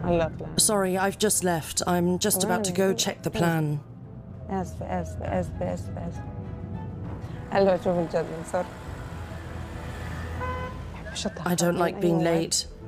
Sorry, I've just left. I'm just about to go check the plan. آسفة. هلا شوف الجد صار. I don't like being late.